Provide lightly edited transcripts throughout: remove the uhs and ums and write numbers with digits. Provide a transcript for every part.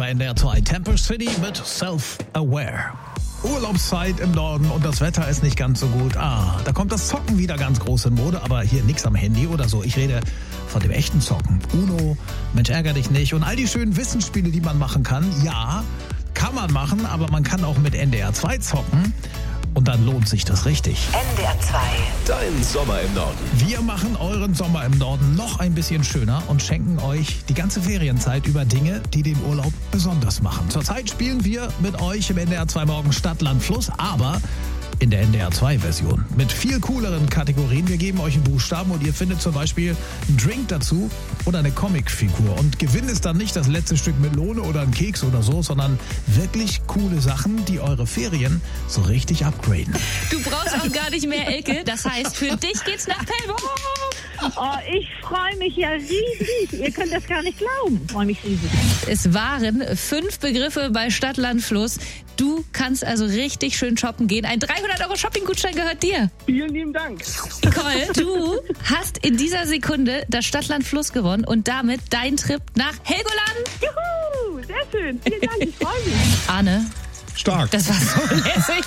bei NDR 2. Temple City mit Self-Aware. Urlaubszeit im Norden und das Wetter ist nicht ganz so gut. Da kommt das Zocken wieder ganz groß in Mode, aber hier nix am Handy oder so. Ich rede von dem echten Zocken. Uno, Mensch ärger dich nicht und all die schönen Wissensspiele, die man machen kann. Ja, kann man machen, aber man kann auch mit NDR 2 zocken. Und dann lohnt sich das richtig. NDR 2. Dein Sommer im Norden. Wir machen euren Sommer im Norden noch ein bisschen schöner und schenken euch die ganze Ferienzeit über Dinge, die den Urlaub besonders machen. Zurzeit spielen wir mit euch im NDR 2 Morgen Stadt, Land, Fluss, aber in der NDR 2 Version. Mit viel cooleren Kategorien. Wir geben euch einen Buchstaben und ihr findet zum Beispiel einen Drink dazu oder eine Comicfigur. Und Gewinn ist dann nicht das letzte Stück Melone oder ein Keks oder so, sondern wirklich coole Sachen, die eure Ferien so richtig upgraden. Du brauchst auch gar nicht mehr, Elke. Das heißt, für dich geht's nach Pellworm. Oh, ich freue mich ja riesig. Ihr könnt das gar nicht glauben. Ich freue mich riesig. Es waren 5 Begriffe bei Stadt, Land, Fluss. Du kannst also richtig schön shoppen gehen. Ein 300 € Shopping-Gutschein gehört dir. Vielen lieben Dank. Nicole, du hast in dieser Sekunde das Stadt, Land, Fluss gewonnen und damit dein Trip nach Helgoland. Juhu, sehr schön. Vielen Dank, ich freue mich. Arne, Stark. das war so lässig.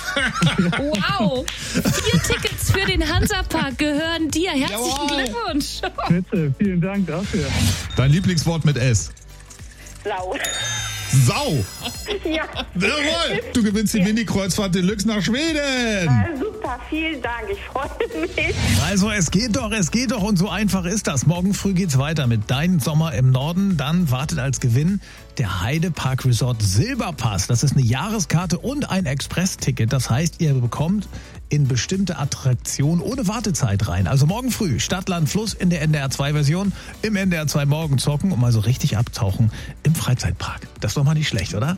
Wow. 4 Tickets für den Hansapark gehören dir. Herzlichen Glückwunsch. Bitte, vielen Dank dafür. Dein Lieblingswort mit S. Sau. Sau. Ja. Jawohl. Du gewinnst die Mini-Kreuzfahrt Deluxe nach Schweden. Super, vielen Dank. Ich freue mich. Also es geht doch und so einfach ist das. Morgen früh geht's weiter mit Dein Sommer im Norden. Dann wartet als Gewinn der Heidepark Resort Silberpass. Das ist eine Jahreskarte und ein Express-Ticket. Das heißt, ihr bekommt in bestimmte Attraktionen ohne Wartezeit rein. Also morgen früh Stadt, Land, Fluss in der NDR 2 Version, im NDR 2 Morgen zocken und mal so richtig abtauchen im Freizeitpark. Das ist doch mal nicht schlecht, oder?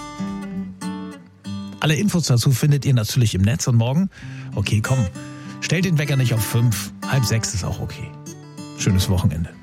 Alle Infos dazu findet ihr natürlich im Netz und morgen, okay, komm, stellt den Wecker nicht auf 5, 5:30 ist auch okay. Schönes Wochenende.